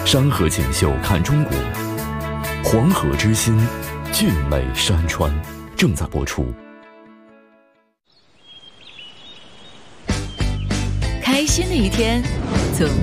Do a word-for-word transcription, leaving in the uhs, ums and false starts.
山河锦绣看中国，黄河之心，俊美山川，正在播出。 开心的一天总